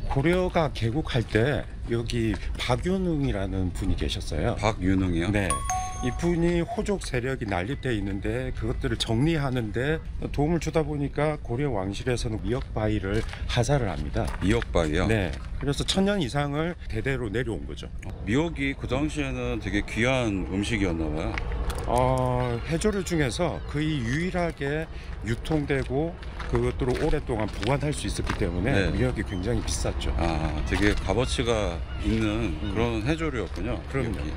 고려가 개국할 때 여기 박윤흥이라는 분이 계셨어요. 박윤흥이요? 네. 이분이 호족 세력이 난립되어 있는데 그것들을 정리하는데 도움을 주다 보니까 고려 왕실에서는 미역바위를 하사를 합니다. 미역바위요? 네. 그래서 1000년 이상을 대대로 내려온 거죠. 미역이 그 당시에는 되게 귀한 음식이었나 봐요. 해조류 중에서 거의 유일하게 유통되고 그것들을 오랫동안 보관할 수 있었기 때문에 네. 미역이 굉장히 비쌌죠. 아, 되게 값어치가 있는 그런 해조류였군요. 그럼요. 미역이.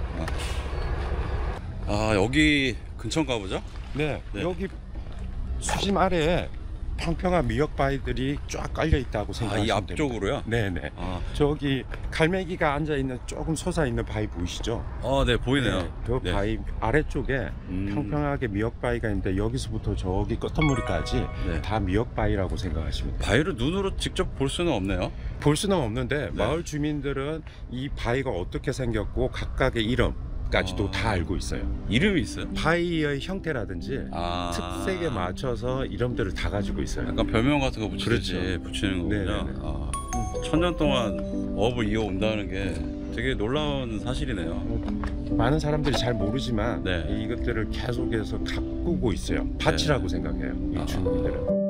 여기 근처인가 보죠? 네, 네. 여기 수심 아래에 평평한 미역바위들이 쫙 깔려 있다고 이 생각하시면 됩니다. 앞쪽으로요? 네네. 아, 저기 갈매기가 앉아 있는 조금 솟아 있는 바위 보이시죠? 네, 보이네요. 네, 그 네. 바위 아래쪽에 평평하게 미역바위가 있는데 여기서부터 저기 끄트머리까지 네. 다 미역바위라고 생각하시면 돼요. 바위를 눈으로 직접 볼 수는 없네요. 볼 수는 없는데 네. 마을 주민들은 이 바위가 어떻게 생겼고 각각의 이름까지도 다 알고 있어요. 이름이 있어요? 바위의 형태라든지 특색에 맞춰서 이름들을 다 가지고 있어요. 약간 별명 같은 거 붙이듯이 그렇죠. 붙이는 거군요. 네네네. 1000년 동안 어업을 이어온다는 게 되게 놀라운 사실이네요. 많은 사람들이 잘 모르지만 네. 이것들을 계속해서 가꾸고 있어요. 밭이라고 생각해요. 이 주민들은.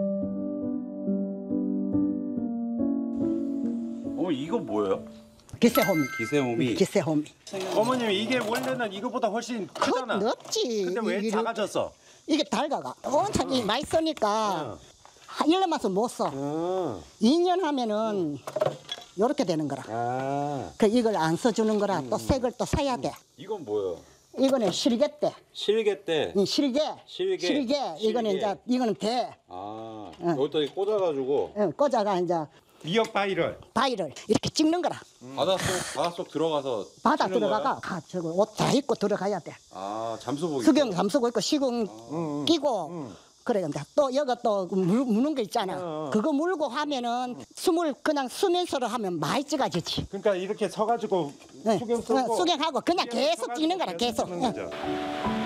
이거 뭐예요? 기세호미. 기세호미. 기세호미. 어머님 이게 원래는 이거보다 훨씬 크잖아. 넓지. 근데 왜 작아졌어? 이게 달가가 온천이 많이 쓰니까 한 1년만서 못 써. 2년 하면은 요렇게 되는 거라. 그 이걸 안 써주는 거라 또 새 걸 또 사야 돼. 이건 뭐예요? 이거는 실개대. 실개대. 실개. 이거는 이제 이거는 대. 여기다 꽂아가지고 꽂아가 이제 미역 바위를 바위를 이렇게 찍는 거라. 바닷속 들어가서 바다 치는 들어가가 저거 옷 다 입고 들어가야 돼. 잠수복. 수경 잠수고 있고 시궁 끼고 그래. 근데 또 여기 또 무는 거 있잖아. 그거 물고 하면은 숨을 그냥 수면서로 하면 많이 찍어지지. 그러니까 이렇게 서가지고 네. 수경 쓰고 수경하고 그냥 계속 찍는 거라 계속. 찍는 거죠.